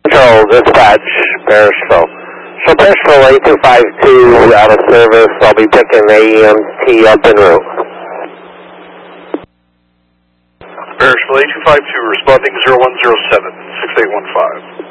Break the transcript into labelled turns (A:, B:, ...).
A: Control, dispatch, Bearsville. So Bearsville 8252 out of service. I'll be picking AEMT up en route.
B: Bearsville 8252 responding 0107 6815.